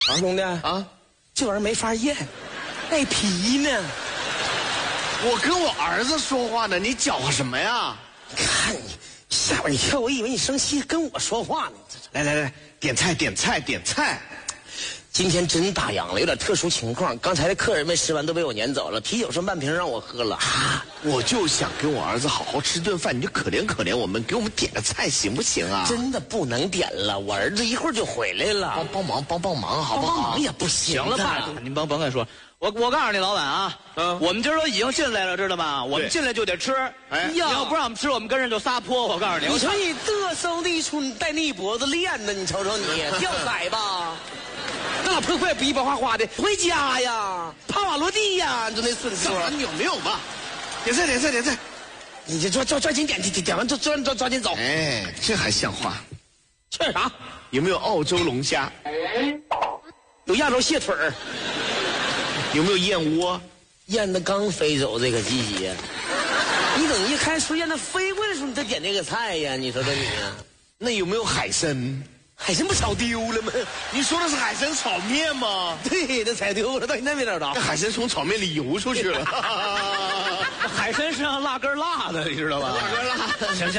啊，兄弟啊，这玩意儿没法咽，带皮呢。 我跟我儿子说话呢，你搅和什么呀？ 看你吓我一跳，我以为你生气跟我说话呢。 来来来，点菜点菜点菜。 今天真打烊了，有点特殊情况。刚才的客人没吃完都被我撵走了，啤酒剩半瓶让我喝了。 我就想跟我儿子好好吃顿饭，你就可怜可怜我们，给我们点个菜行不行啊？ 真的不能点了，我儿子一会儿就回来了。 帮忙好不好？ 帮忙也不行了吧？您甭跟说，我告诉你老板啊，我们今儿都已经进来了，知道吗？我们进来就得吃，你要不让我们吃，我们跟人就撒泼。我告诉你， 你说你嘚瑟的出，你带那一脖子链子，你瞅瞅你掉色吧。那破坏逼吧花的，回家呀，帕瓦罗蒂呀，你说那损色， 你有没有吧？点菜， 你就抓紧点完就抓紧走。 哎，这还像话？ 吃啥？ 有没有澳洲龙虾？ 有亚洲蟹腿儿。 有没有燕窝？ 燕子刚飞走这个季节，你等一开出燕子飞过来的时候，你再点这个菜呀？你说这你呀？ 那有没有海参？ 海参不炒丢了吗？ 你说的是海参炒面吗？ 对，那炒丢了，到现在没找着。 那海参从炒面里游出去了。 海参身上辣根辣的，你知道吧？ 辣根辣。 行。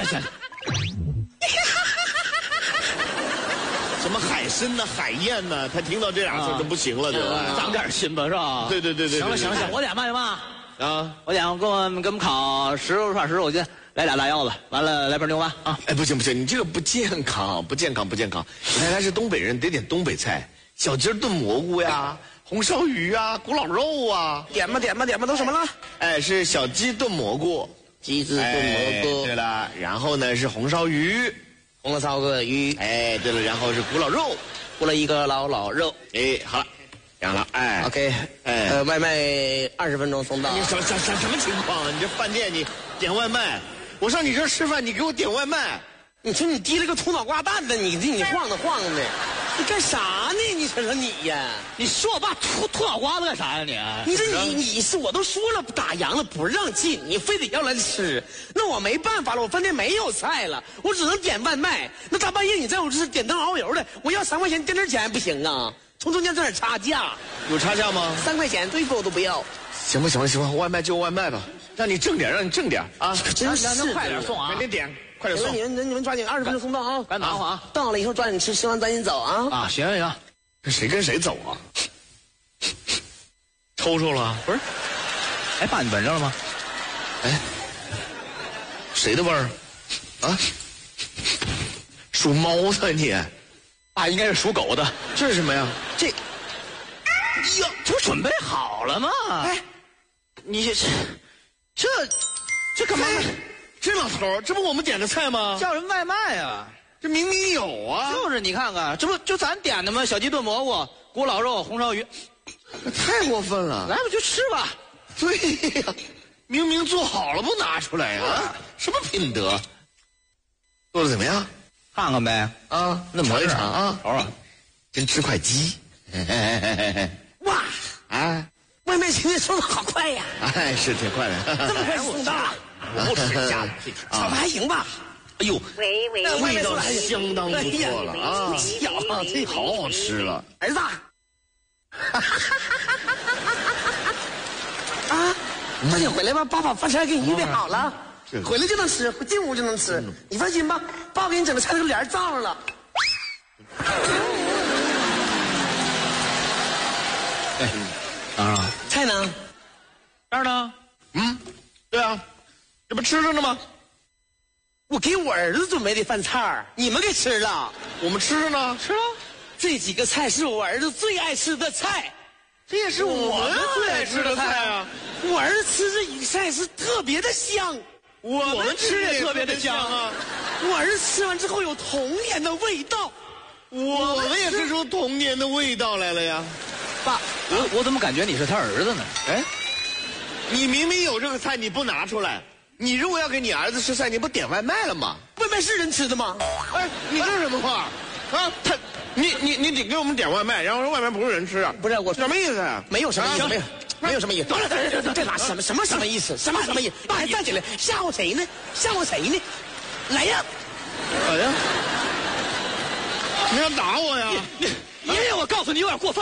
什么海参呢？海燕呢？他听到这俩字就不行了，对吧？ 长点心吧，是吧？ 对。 行了，我点吧行吗？ 啊， 我点，给我们烤10肉串10肉筋，来俩大腰子，完了来盆牛蛙啊！ 哎，不行，你这个不健康。你看他是东北人，得点东北菜，小鸡炖蘑菇呀，红烧鱼啊，古老肉啊。 点吧，都什么了？ 哎，是小鸡炖蘑菇， 鸡子炖蘑菇。 对了，然后呢是红烧鱼， 红烧个鱼。 哎，对了，然后是古老肉， 咕了一个老肉。 哎，好了。养了，哎 ，OK， 哎， 外卖20分钟送到。 你什么情况？你这饭店你点外卖，我上你这儿吃饭，你给我点外卖， 你说你提了个土脑瓜蛋子，你晃的，你干啥呢？你瞅瞅你呀！ 你说我爸吐脑瓜子干啥呀你？ 你这你是我都说了打烊了不让进，你非得要来吃，那我没办法了，我饭店没有菜了，我只能点外卖。那大半夜你在我这是点灯熬油的，我要3块钱垫点钱不行啊？从中间挣点差价， 有差价吗 ？3块钱，最多我都不要。 行吧，外卖就外卖吧，让你挣点啊！ 可真是， 那快点送啊！ 赶紧点，快点送！ 你们抓紧20分钟送到啊！ 赶忙啊！ 到了以后抓紧吃完赶紧走啊！ 啊，行， 谁跟谁走啊？抽了？ 不是？哎，爸，你闻着了吗？ 哎，谁的味儿？啊？属猫的你？ 爸应该是属狗的。 这是什么呀？ 这不准备好了吗？ 哎， 你这干嘛？ 这老头，这不我们点的菜吗？ 叫人外卖啊！ 这明明有啊！ 就是你看看，这不就咱点的吗？小鸡炖蘑菇、古老肉、红烧鱼， 太过分了！ 来吧，就吃吧。 对呀，明明做好了不拿出来呀？什么品德？做的怎么样？ 看看呗啊， 那么尝一尝啊！ 好啊， 真吃块鸡！ 哇！ 哎， 外卖现在送的好快呀！ 哎，是挺快的， 这么快送到了， 不吃家的， 炒的还行吧？ 哎呦， 味道相当不错了啊！ 这好吃了， 儿子。啊，快点回来吧，爸把饭菜给你预备好了，回来就能吃，进屋就能吃。你放心吧，爸给你整的菜都帘罩上了。 啊， 菜呢？ 这儿呢？ 对啊，这不吃着呢吗？ 我给我儿子准备的饭菜，你们给吃了？ 我们吃着呢， 吃了。 这几个菜是我儿子最爱吃的菜， 这也是我们最爱吃的菜啊！ 我儿子吃这一菜是特别的香， 我们吃也特别的香啊！ 我儿子吃完之后有童年的味道， 我们也吃出童年的味道来了呀！ 爸，我怎么感觉你是他儿子呢？ 哎，你明明有这个菜，你不拿出来。你如果要给你儿子吃菜，你不点外卖了吗？ 外卖是人吃的吗？ 哎，你这是什么话？啊，你得给我们点外卖，然后说外卖不是人吃啊？ 不是我什么意思啊？ 没有什么意思，没有什么意思。这哪什么意思？什么意思？爸还站起来吓唬谁呢？来呀！ 哎呀，你要打我呀？ 因为我我告诉你有点过分。